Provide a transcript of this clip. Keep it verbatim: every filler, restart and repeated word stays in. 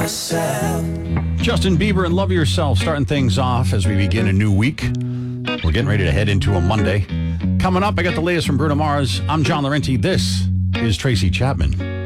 yourself. Justin Bieber and Love Yourself starting things off as we begin a new week. We're getting ready to head into a Monday. Coming up, I got the latest from Bruno Mars. I'm John Laurenti. This is Tracy Chapman.